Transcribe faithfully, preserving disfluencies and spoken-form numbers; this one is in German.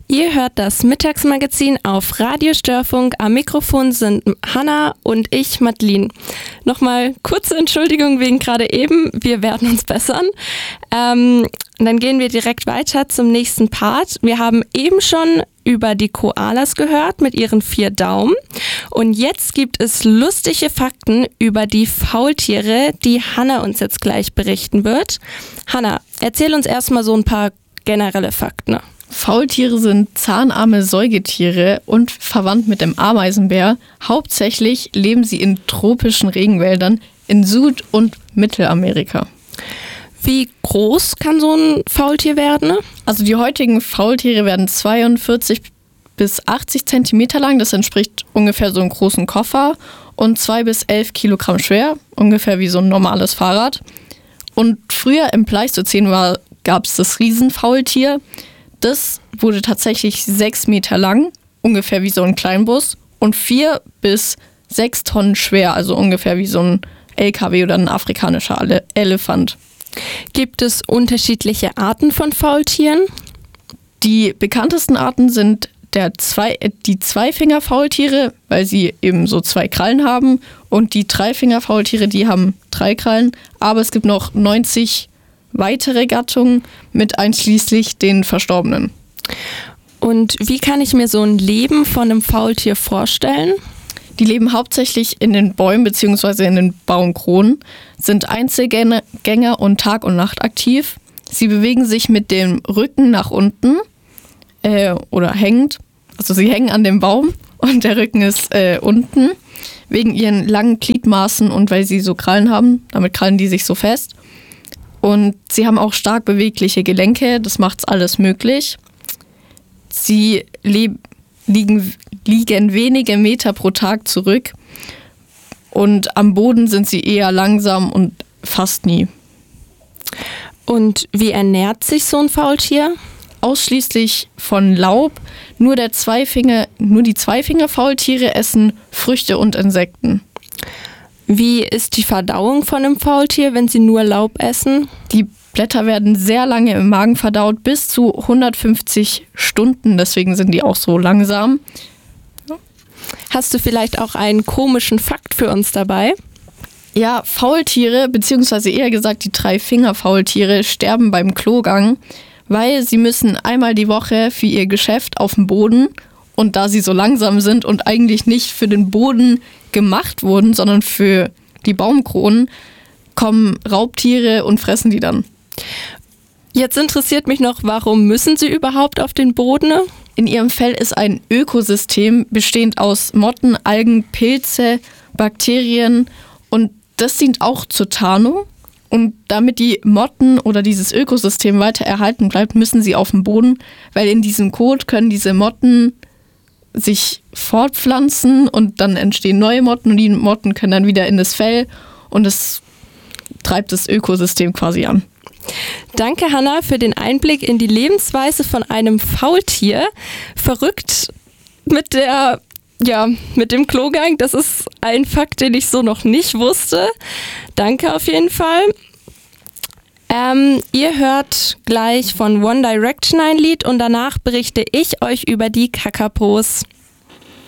Ihr hört das Mittagsmagazin auf Radio Störfunk. Am Mikrofon sind Hanna und ich, Madeline. Nochmal kurze Entschuldigung wegen gerade eben. Wir werden uns bessern. Ähm, dann gehen wir direkt weiter zum nächsten Part. Wir haben eben schon über die Koalas gehört mit ihren vier Daumen. Und jetzt gibt es lustige Fakten über die Faultiere, die Hanna uns jetzt gleich berichten wird. Hanna, erzähl uns erstmal so ein paar generelle Fakten. Faultiere sind zahnarme Säugetiere und verwandt mit dem Ameisenbär. Hauptsächlich leben sie in tropischen Regenwäldern in Süd- und Mittelamerika. Wie groß kann so ein Faultier werden? Also die heutigen Faultiere werden zweiundvierzig bis achtzig Zentimeter lang. Das entspricht ungefähr so einem großen Koffer und zwei bis elf Kilogramm schwer, ungefähr wie so ein normales Fahrrad. Und früher im Pleistozän war, gab es das Riesenfaultier. Das wurde tatsächlich sechs Meter lang, ungefähr wie so ein Kleinbus, und vier bis sechs Tonnen schwer, also ungefähr wie so ein L K W oder ein afrikanischer Ele- Elefant. Gibt es unterschiedliche Arten von Faultieren? Die bekanntesten Arten sind der zwei, die Zweifingerfaultiere, weil sie eben so zwei Krallen haben, und die Dreifingerfaultiere, die haben drei Krallen, aber es gibt noch neunzig weitere Gattungen mit einschließlich den Verstorbenen. Und wie kann ich mir so ein Leben von einem Faultier vorstellen? Die leben hauptsächlich in den Bäumen bzw. in den Baumkronen, sind Einzelgänger Gänger und Tag und Nacht aktiv. Sie bewegen sich mit dem Rücken nach unten äh, oder hängend. Also sie hängen an dem Baum und der Rücken ist äh, unten wegen ihren langen Gliedmaßen und weil sie so Krallen haben. Damit krallen die sich so fest. Und sie haben auch stark bewegliche Gelenke, das macht es alles möglich. Sie leb- liegen, liegen wenige Meter pro Tag zurück und am Boden sind sie eher langsam und fast nie. Und wie ernährt sich so ein Faultier? Ausschließlich von Laub. Nur, der Zweifinger, nur die Zweifingerfaultiere essen Früchte und Insekten. Wie ist die Verdauung von einem Faultier, wenn sie nur Laub essen? Die Blätter werden sehr lange im Magen verdaut, bis zu hundertfünfzig Stunden, deswegen sind die auch so langsam. Hast du vielleicht auch einen komischen Fakt für uns dabei? Ja, Faultiere, beziehungsweise eher gesagt die Dreifingerfaultiere, sterben beim Klogang, weil sie müssen einmal die Woche für ihr Geschäft auf dem Boden, und da sie so langsam sind und eigentlich nicht für den Boden gemacht wurden, sondern für die Baumkronen, kommen Raubtiere und fressen die dann. Jetzt interessiert mich noch, warum müssen sie überhaupt auf den Boden? In ihrem Fell ist ein Ökosystem bestehend aus Motten, Algen, Pilze, Bakterien, und das dient auch zur Tarnung. Und damit die Motten oder dieses Ökosystem weiter erhalten bleibt, müssen sie auf den Boden, weil in diesem Kot können diese Motten sich fortpflanzen und dann entstehen neue Motten und die Motten können dann wieder in das Fell und es treibt das Ökosystem quasi an. Danke, Hanna, für den Einblick in die Lebensweise von einem Faultier. Verrückt mit der, ja, mit dem Klogang. Das ist ein Fakt, den ich so noch nicht wusste. Danke auf jeden Fall. Ähm, ihr hört gleich von One Direction ein Lied und danach berichte ich euch über die Kakapos.